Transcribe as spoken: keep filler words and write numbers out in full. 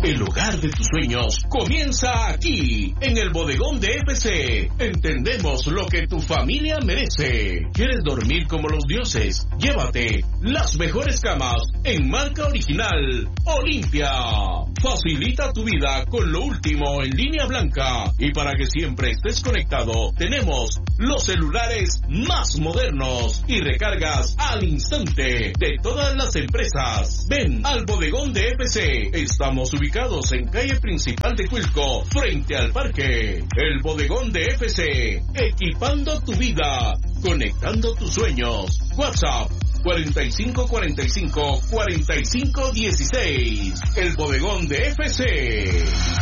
El hogar de tus sueños comienza aquí, en el Bodegón de F C. Entendemos lo que tu familia merece. ¿Quieres dormir como los dioses? Llévate las mejores camas en marca original Olimpia. Facilita tu vida con lo último en línea blanca. Y para que siempre estés conectado, tenemos los celulares más modernos y recargas al instante de todas las empresas. Ven al Bodegón de F C. Estamos ubicados en calle principal de Cuilco, frente al parque. El Bodegón de F C, equipando tu vida, conectando tus sueños. WhatsApp cuarenta y cinco cuarenta y cinco cuarenta y cinco dieciséis. El Bodegón de F C.